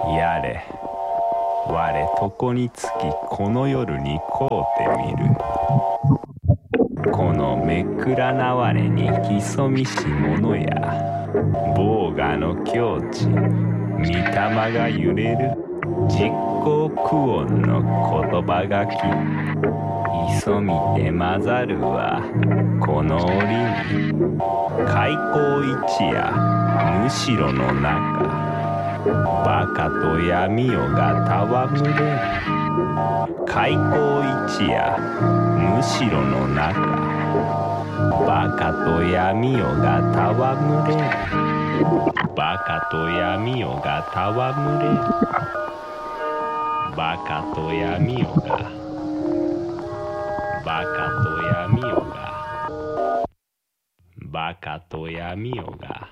やれ我床につきこの夜にこうてみる。このめくらなわれに潜みし者や、防我の境地御霊が揺れる実行苦音の言葉がき、潜みて混ざるはこの折に開口一夜むしろの中、バカと闇夜が戯れる。開口一夜むしろの中、バカと闇夜が戯れる。バカと闇夜が戯れる。バカと闇夜が、バカと闇夜が、バカと闇夜が